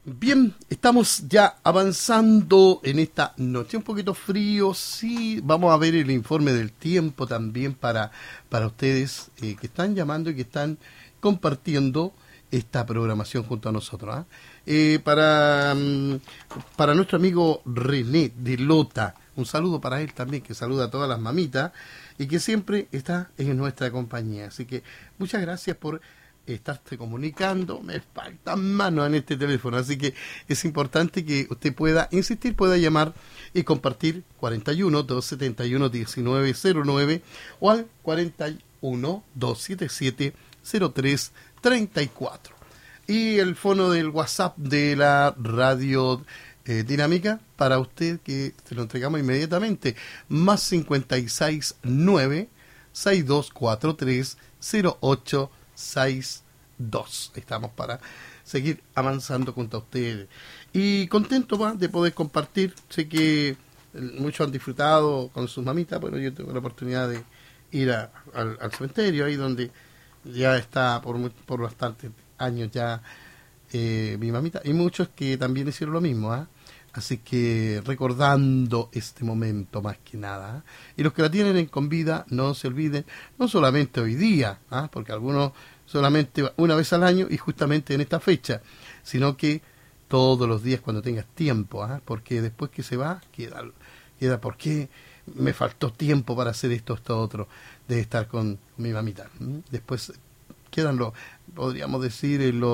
Bien, estamos ya avanzando en esta noche. Un poquito frío, sí. Vamos a ver el informe del tiempo también para ustedes que están llamando y que están compartiendo esta programación junto a nosotros. Para nuestro amigo René de Lota, un saludo para él también, que saluda a todas las mamitas y que siempre está en nuestra compañía. Así que muchas gracias por estarte comunicando. Me faltan manos en este teléfono, así que es importante que usted pueda insistir, pueda llamar y compartir 41 271 1909 o al 41 277 0334 y el fono del WhatsApp de la radio dinámica para usted, que se lo entregamos inmediatamente, más 569 6243 0862. Estamos para seguir avanzando junto a ustedes y contento de poder compartir. Sé que muchos han disfrutado con sus mamitas. Bueno, yo tengo la oportunidad de ir al cementerio, ahí donde ya está por bastantes años ya mi mamita, y muchos que también hicieron lo mismo, así que recordando este momento más que nada, y los que la tienen con vida, no se olviden, no solamente hoy día, porque algunos solamente una vez al año y justamente en esta fecha, sino que todos los días cuando tengas tiempo, porque después que se va queda ¿por qué me faltó tiempo para hacer esto otro, de estar con mi mamita? Después quedan podríamos decir el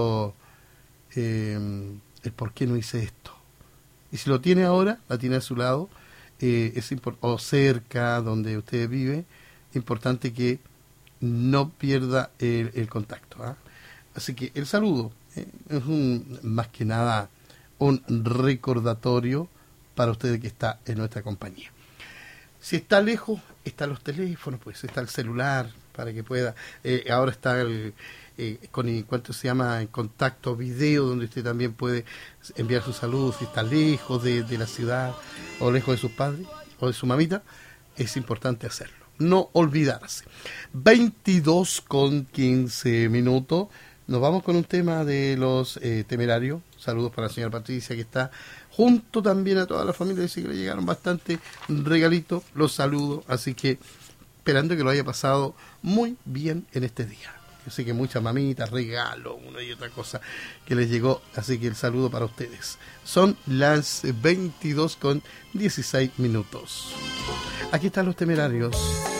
por qué no hice esto. Y si lo tiene ahora, la tiene a su lado, o cerca donde usted vive, importante que no pierda el contacto. Así que el saludo es más que nada un recordatorio para usted que está en nuestra compañía. Si está lejos, están los teléfonos, pues está el celular para que pueda. Ahora está ¿cuánto se llama? En contacto video, donde usted también puede enviar su saludo. Si está lejos de la ciudad o lejos de sus padres o de su mamita, es importante hacerlo. No olvidarse. 22:15. Nos vamos con un tema de los Temerarios. Saludos para la señora Patricia, que está junto también a toda la familia. Dice que le llegaron bastante regalitos. Los saludo. Así que esperando que lo haya pasado muy bien en este día. Yo sé que muchas mamitas, regalos, una y otra cosa que les llegó. Así que el saludo para ustedes. Son las 22:16. Aquí están los Temerarios.